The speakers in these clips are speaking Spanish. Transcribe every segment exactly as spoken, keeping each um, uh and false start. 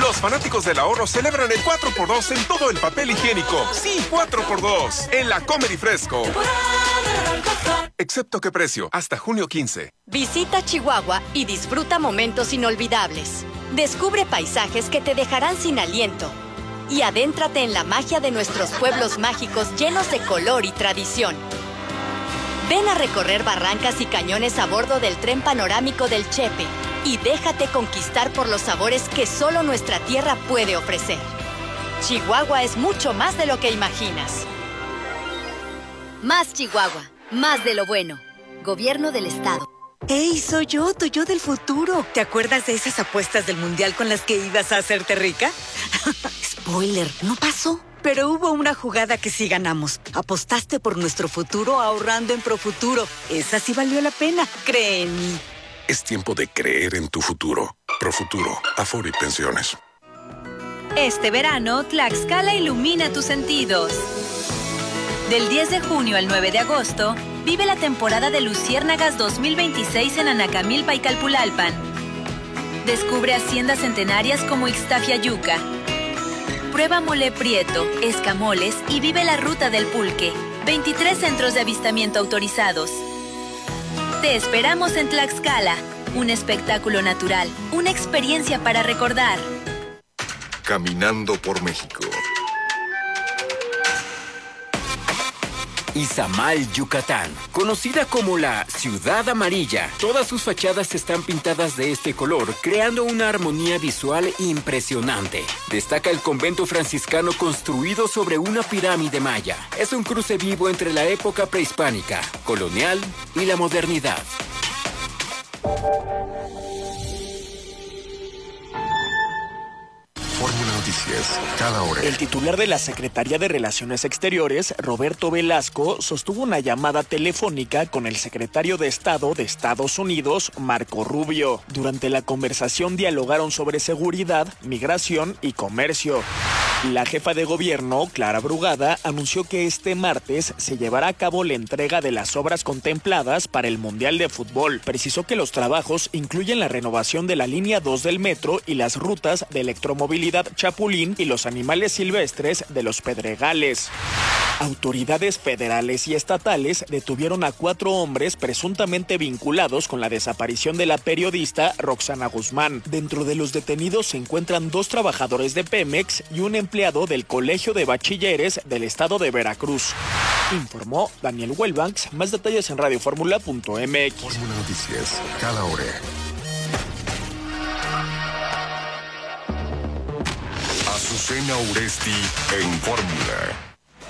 Los fanáticos del ahorro celebran el cuatro por dos en todo el papel higiénico. Sí, cuatro por dos en la Comer y Fresco. Excepto qué precio, hasta junio quince. Visita Chihuahua y disfruta momentos inolvidables. Descubre paisajes que te dejarán sin aliento. Y adéntrate en la magia de nuestros pueblos mágicos llenos de color y tradición. Ven a recorrer barrancas y cañones a bordo del tren panorámico del Chepe y déjate conquistar por los sabores que solo nuestra tierra puede ofrecer. Chihuahua es mucho más de lo que imaginas. Más Chihuahua, más de lo bueno. Gobierno del Estado. ¡Ey, soy yo, tu yo del futuro! ¿Te acuerdas de esas apuestas del Mundial con las que ibas a hacerte rica? Spoiler, no pasó. Pero hubo una jugada que sí ganamos. Apostaste por nuestro futuro ahorrando en Profuturo. Esa sí valió la pena, cree en mí. Es tiempo de creer en tu futuro. Profuturo, Afore y Pensiones. Este verano, Tlaxcala ilumina tus sentidos. Del diez de junio al nueve de agosto, vive la temporada de Luciérnagas dos mil veintiséis en Anacamilpa y Calpulalpan. Descubre haciendas centenarias como Ixtafiayuca. Prueba mole prieto, escamoles y vive la ruta del pulque. veintitrés centros de avistamiento autorizados. Te esperamos en Tlaxcala. Un espectáculo natural, una experiencia para recordar. Caminando por México. Izamal, Yucatán, conocida como la Ciudad Amarilla. Todas sus fachadas están pintadas de este color, creando una armonía visual impresionante. Destaca el convento franciscano construido sobre una pirámide maya. Es un cruce vivo entre la época prehispánica, colonial y la modernidad. Fórmula Noticias, cada hora. El titular de la Secretaría de Relaciones Exteriores, Roberto Velasco, sostuvo una llamada telefónica con el secretario de Estado de Estados Unidos, Marco Rubio. Durante la conversación dialogaron sobre seguridad, migración y comercio. La jefa de gobierno, Clara Brugada, anunció que este martes se llevará a cabo la entrega de las obras contempladas para el Mundial de Fútbol. Precisó que los trabajos incluyen la renovación de la línea dos del metro y las rutas de electromovilidad Chapulín y los animales silvestres de los Pedregales. Autoridades federales y estatales detuvieron a cuatro hombres presuntamente vinculados con la desaparición de la periodista Roxana Guzmán. Dentro de los detenidos se encuentran dos trabajadores de Pemex y un empleado del Colegio de Bachilleres del estado de Veracruz. Informó Daniel Huelbanks. Más detalles en radioformula punto m x. Fórmula Noticias, cada hora. Azucena Uresti en Fórmula.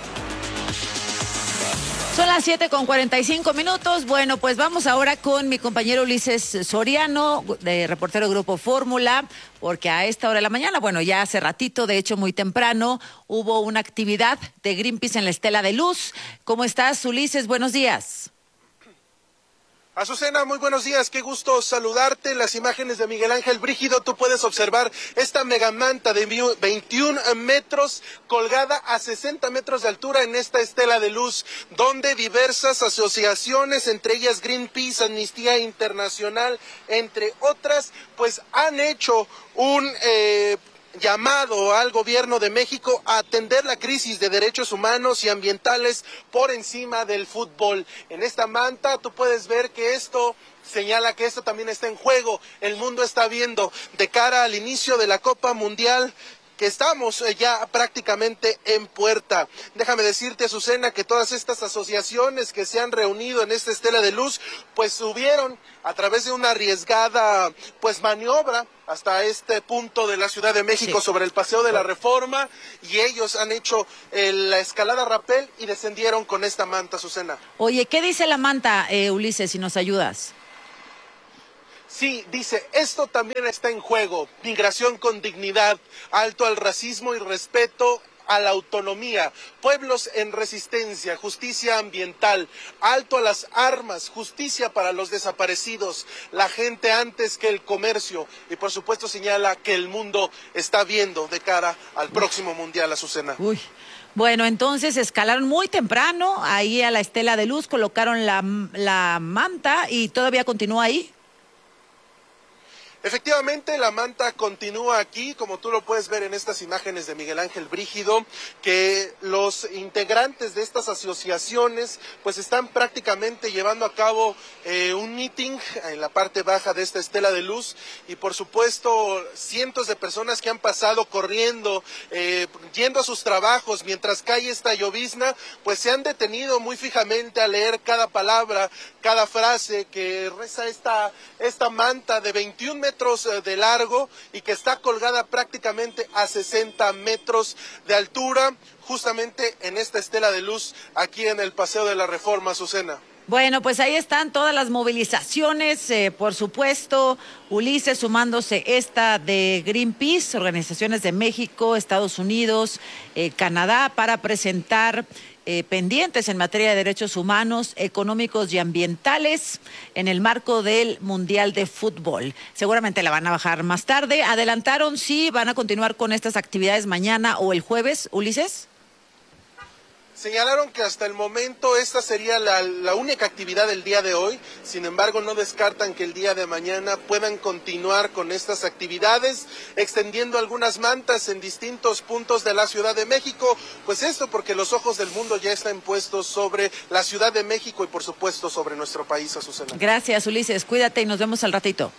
Son las siete con cuarenta y cinco minutos. Bueno, pues vamos ahora con mi compañero Ulises Soriano, de reportero Grupo Fórmula, porque a esta hora de la mañana, bueno, ya hace ratito, de hecho muy temprano, hubo una actividad de Greenpeace en la Estela de Luz. ¿Cómo estás, Ulises? Buenos días. Azucena, muy buenos días, qué gusto saludarte. En las imágenes de Miguel Ángel Brígido tú puedes observar esta megamanta de veintiún metros colgada a sesenta metros de altura en esta estela de luz, donde diversas asociaciones, entre ellas Greenpeace, Amnistía Internacional, entre otras, pues han hecho un eh, llamado al gobierno de México a atender la crisis de derechos humanos y ambientales por encima del fútbol. En esta manta tú puedes ver que esto señala que esto también está en juego. El mundo está viendo de cara al inicio de la Copa Mundial que estamos ya prácticamente en puerta. Déjame decirte, Azucena, que todas estas asociaciones que se han reunido en esta estela de luz, pues subieron a través de una arriesgada pues maniobra hasta este punto de la Ciudad de México, sí, sobre el Paseo de la Reforma, y ellos han hecho eh, la escalada a rapel y descendieron con esta manta, Azucena. Oye, ¿qué dice la manta, eh, Ulises, si nos ayudas? Sí, dice, esto también está en juego, migración con dignidad, alto al racismo y respeto a la autonomía, pueblos en resistencia, justicia ambiental, alto a las armas, justicia para los desaparecidos, la gente antes que el comercio, y por supuesto señala que el mundo está viendo de cara al próximo Mundial, Azucena. Uy. Bueno, entonces escalaron muy temprano ahí a la Estela de Luz, colocaron la, la manta y todavía continúa ahí. Efectivamente, la manta continúa aquí, como tú lo puedes ver en estas imágenes de Miguel Ángel Brígido, que los integrantes de estas asociaciones pues están prácticamente llevando a cabo eh, un meeting en la parte baja de esta estela de luz y por supuesto cientos de personas que han pasado corriendo, eh, yendo a sus trabajos mientras cae esta llovizna, pues se han detenido muy fijamente a leer cada palabra, cada frase que reza esta, esta manta de veintiún metros de largo y que está colgada prácticamente a sesenta metros de altura, justamente en esta estela de luz aquí en el Paseo de la Reforma, Azucena. Bueno, pues ahí están todas las movilizaciones, eh, por supuesto, Ulises sumándose esta de Greenpeace, organizaciones de México, Estados Unidos, eh, Canadá, para presentar eh, pendientes en materia de derechos humanos, económicos y ambientales en el marco del Mundial de Fútbol. Seguramente la van a bajar más tarde. Adelantaron si van a continuar con estas actividades mañana o el jueves, Ulises. Señalaron que hasta el momento esta sería la, la única actividad del día de hoy, sin embargo no descartan que el día de mañana puedan continuar con estas actividades, extendiendo algunas mantas en distintos puntos de la Ciudad de México, pues esto porque los ojos del mundo ya están puestos sobre la Ciudad de México y por supuesto sobre nuestro país, Azucena. Gracias, Ulises, cuídate y nos vemos al ratito.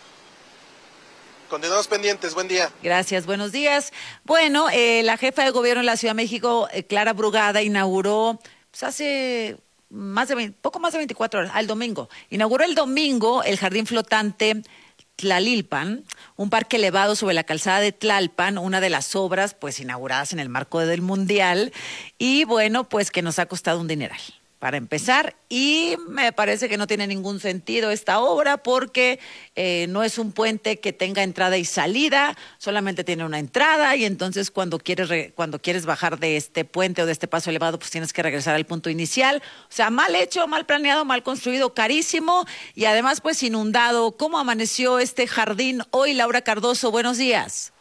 Continuamos pendientes, buen día. Gracias, buenos días. Bueno, eh, la jefa de gobierno de la Ciudad de México, eh, Clara Brugada, inauguró pues, hace más de veinte, poco más de veinticuatro horas, al domingo. Inauguró el domingo el jardín flotante Tlalilpan, un parque elevado sobre la calzada de Tlalpan, una de las obras pues inauguradas en el marco del Mundial y bueno, pues que nos ha costado un dineral. Para empezar, y me parece que no tiene ningún sentido esta obra porque eh, no es un puente que tenga entrada y salida, solamente tiene una entrada y entonces cuando quieres re, cuando quieres bajar de este puente o de este paso elevado, pues tienes que regresar al punto inicial. O sea, mal hecho, mal planeado, mal construido, carísimo y además pues inundado. ¿Cómo amaneció este jardín hoy, Laura Cardoso? Buenos días.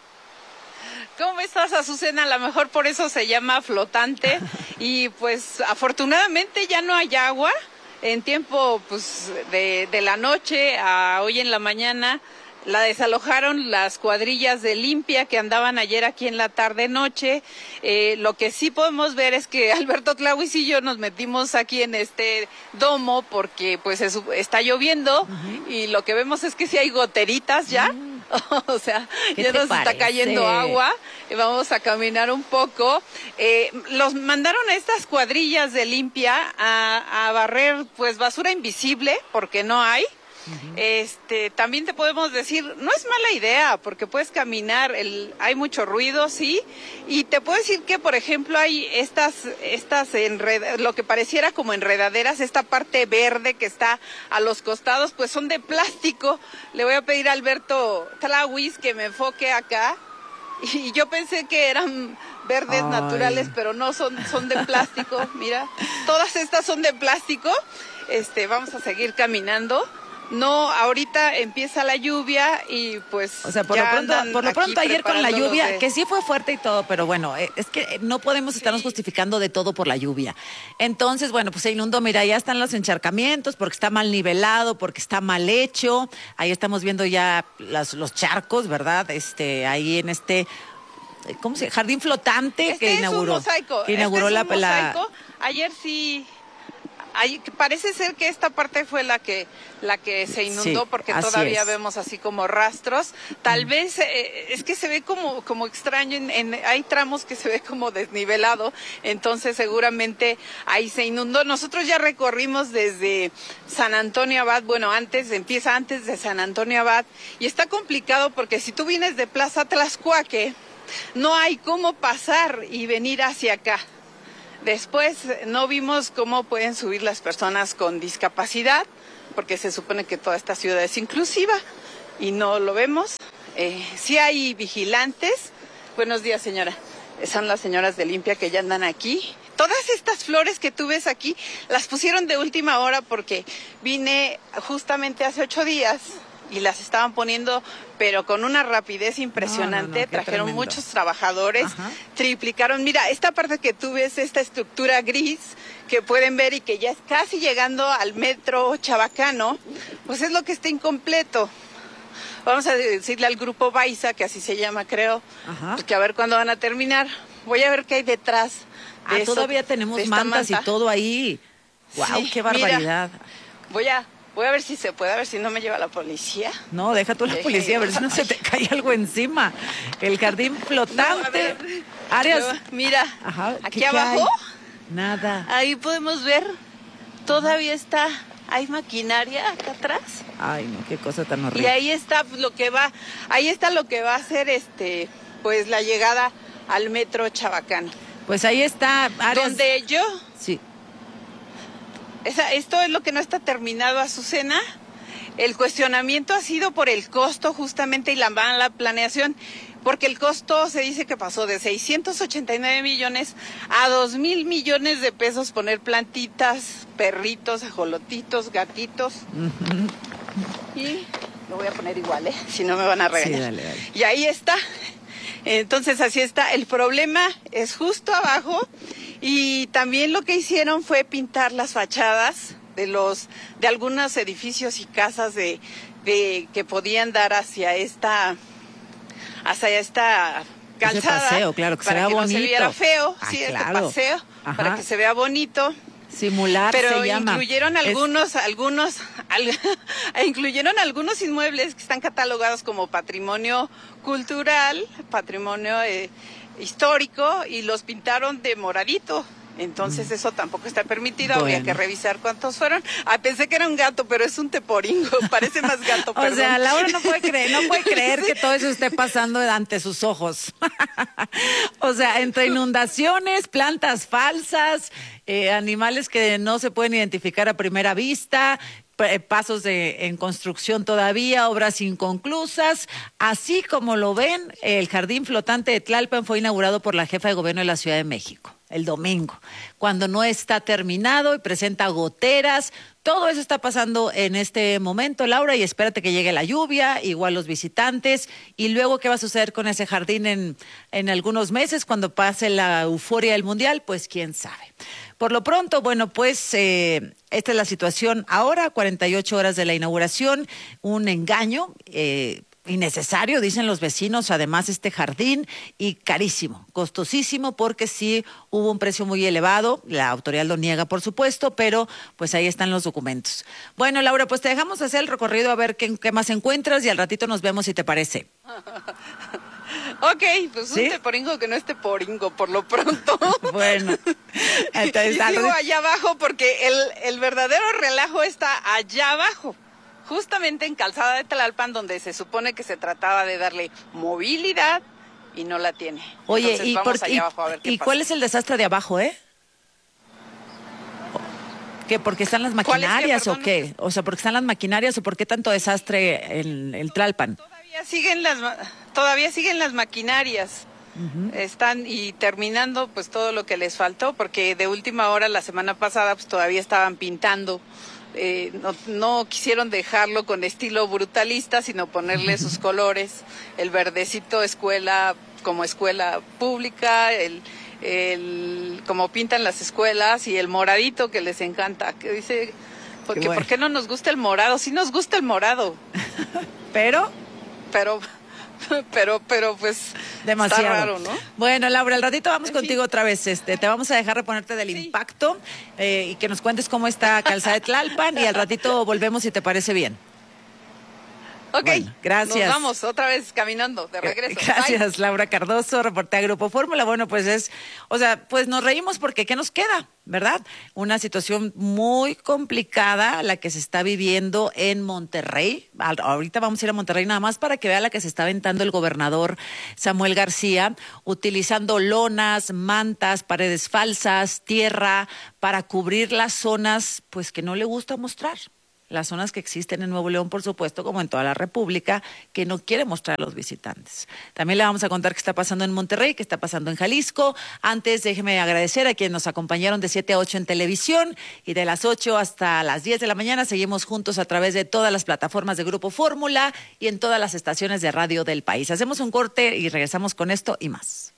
¿Cómo estás, Azucena? A lo mejor por eso se llama flotante y pues afortunadamente ya no hay agua. En tiempo pues de, de la noche a hoy en la mañana la desalojaron las cuadrillas de limpia que andaban ayer aquí en la tarde-noche. Eh, lo que sí podemos ver es que Alberto Tláhuiz y yo nos metimos aquí en este domo porque pues es, está lloviendo uh-huh. y lo que vemos es que sí hay goteritas ya. Uh-huh. O sea, ya nos parece? Está cayendo agua y vamos a caminar un poco. Eh, los mandaron a estas cuadrillas de limpia a, a barrer pues basura invisible porque no hay. Uh-huh. Este, también te podemos decir, no es mala idea, porque puedes caminar, el, hay mucho ruido, sí, y te puedo decir que, por ejemplo, hay estas, estas enred, lo que pareciera como enredaderas, esta parte verde que está a los costados, pues son de plástico. Le voy a pedir a Alberto Tláhuiz que me enfoque acá, y yo pensé que eran verdes Ay. naturales, pero no, son, son de plástico, mira, todas estas son de plástico. Este, vamos a seguir caminando. No, ahorita empieza la lluvia y pues o sea, por lo pronto, por lo pronto ayer con la lluvia, de... que sí fue fuerte y todo, pero bueno, es que no podemos estarnos sí. justificando de todo por la lluvia. Entonces, bueno, pues se inundó, mira, ya están los encharcamientos porque está mal nivelado, porque está mal hecho. Ahí estamos viendo ya las, los charcos, ¿verdad? Este, ahí en este, ¿cómo se llama? Jardín flotante este que es inauguró. Un mosaico. Que inauguró este es un la, mosaico. La... Ayer sí. Hay, parece ser que esta parte fue la que la que se inundó sí, porque todavía es. vemos así como rastros. Tal mm. vez eh, es que se ve como como extraño, en, en, hay tramos que se ve como desnivelado, entonces seguramente ahí se inundó. Nosotros ya recorrimos desde San Antonio Abad, bueno, antes, empieza antes de San Antonio Abad, y está complicado porque si tú vienes de Plaza Tlaxcuaque, no hay cómo pasar y venir hacia acá. Después no vimos cómo pueden subir las personas con discapacidad, porque se supone que toda esta ciudad es inclusiva y no lo vemos. Eh, sí hay vigilantes. Buenos días, señora. Son las señoras de limpia que ya andan aquí. Todas estas flores que tú ves aquí las pusieron de última hora porque vine justamente hace ocho días y las estaban poniendo, pero con una rapidez impresionante. No, no, no, trajeron tremendo. Muchos trabajadores, Ajá. triplicaron. Mira, esta parte que tú ves, esta estructura gris que pueden ver y que ya es casi llegando al metro Chabacano, pues es lo que está incompleto. vamos a decirle al grupo Baiza, que así se llama, creo, Ajá. pues que a ver cuándo van a terminar. Voy a ver qué hay detrás. Ah, de eso, todavía tenemos de esta mantas manta. y todo ahí. Wow, Sí, qué barbaridad. mira, voy a voy a ver si se puede, a ver si no me lleva la policía. No, deja tú la Deje- policía, a ver si no se te cae algo encima. El jardín flotante. No, a ver. Áreas. Yo- mira, Ajá, ¿qué- aquí qué abajo, hay? Nada. ahí podemos ver, todavía está, hay maquinaria acá atrás. Ay, no, qué cosa tan Y horrible. ahí está lo que va, ahí está lo que va a ser este, pues la llegada al metro Chabacán. Pues ahí está. Áreas. Donde yo, Sí. esa, esto es lo que no está terminado, Azucena. El cuestionamiento ha sido por el costo justamente y la mala planeación, porque el costo se dice que pasó de seiscientos ochenta y nueve millones a dos mil millones de pesos poner plantitas, perritos, ajolotitos, gatitos. Y lo voy a poner igual, ¿eh? Si no me van a regañar. Sí, dale, dale. Y ahí está. Entonces así está. El problema es justo abajo y también lo que hicieron fue pintar las fachadas de los de algunos edificios y casas de, de que podían dar hacia esta hacia esta Ese calzada paseo, claro, que se para vea que bonito. no se viera feo, Ah, sí, este claro. paseo Ajá. para que se vea bonito. Simular Pero se llama. incluyeron Es- algunos, algunos, al- incluyeron algunos inmuebles que están catalogados como patrimonio cultural, patrimonio eh, histórico, y los pintaron de moradito. Entonces eso tampoco está permitido, habría Bueno. que revisar cuántos fueron. Ah, pensé que era un gato, pero es un teporingo, parece más gato, O perdón. sea, Laura no puede creer, no puede creer que todo eso esté pasando ante sus ojos. O sea, entre inundaciones, plantas falsas, eh, animales que no se pueden identificar a primera vista, p- pasos de, en construcción todavía, obras inconclusas. Así como lo ven, el jardín flotante de Tlalpan fue inaugurado por la jefa de gobierno de la Ciudad de México el domingo, cuando no está terminado y presenta goteras. Todo eso está pasando en este momento, Laura, y espérate que llegue la lluvia, igual los visitantes, y luego qué va a suceder con ese jardín en, en algunos meses, cuando pase la euforia del Mundial, pues quién sabe. Por lo pronto, bueno, pues eh, esta es la situación ahora, cuarenta y ocho horas de la inauguración, un engaño, eh, innecesario, dicen los vecinos, además este jardín, y carísimo, costosísimo, porque sí hubo un precio muy elevado, la autoridad lo niega por supuesto, pero pues ahí están los documentos. Bueno, Laura, pues te dejamos hacer el recorrido a ver qué, qué más encuentras y al ratito nos vemos si te parece. Ok, pues ¿Sí? un teporingo que no es teporingo, por lo pronto. Bueno, entonces, y al sigo rat- allá abajo porque el, el verdadero relajo está allá abajo, justamente en Calzada de Tlalpan, donde se supone que se trataba de darle movilidad y no la tiene. Oye, Entonces, ¿y, vamos por, allá y, abajo a ver qué y pasa. cuál es el desastre de abajo, eh? ¿Qué, porque están las ¿Cuál es que, maquinarias o perdón? qué? O sea, porque están las maquinarias o por qué tanto desastre en el Tlalpan. Todavía siguen las ma- todavía siguen las maquinarias. Están y terminando pues todo lo que les faltó, porque de última hora la semana pasada pues todavía estaban pintando. Eh, no, no quisieron dejarlo con estilo brutalista, sino ponerle sus colores, el verdecito escuela como escuela pública, el, el como pintan las escuelas, y el moradito que les encanta, que dice, porque Qué bueno. ¿por qué no nos gusta el morado? Sí nos gusta el morado, Pero pero pero pero pues demasiado. está raro, ¿no? Bueno, Laura, al ratito vamos En contigo fin. otra vez. Este, te vamos a dejar reponerte del impacto eh, y que nos cuentes cómo está Calzada de Tlalpan y al ratito volvemos si te parece bien. Ok, Bueno, gracias. nos vamos otra vez caminando de regreso. Gracias, Laura Cardoso, reportera de Grupo Fórmula. Bueno, pues es, o sea, pues nos reímos porque ¿qué nos queda? ¿Verdad? Una situación muy complicada la que se está viviendo en Monterrey. Al- Ahorita vamos a ir a Monterrey nada más para que vea la que se está aventando el gobernador Samuel García, utilizando lonas, mantas, paredes falsas, tierra, para cubrir las zonas pues que no le gusta mostrar. Las zonas que existen en Nuevo León, por supuesto, como en toda la República, que no quiere mostrar a los visitantes. También le vamos a contar qué está pasando en Monterrey, qué está pasando en Jalisco. Antes, déjeme agradecer a quienes nos acompañaron de siete a ocho en televisión y de las ocho hasta las diez de la mañana. Seguimos juntos a través de todas las plataformas de Grupo Fórmula y en todas las estaciones de radio del país. Hacemos un corte y regresamos con esto y más.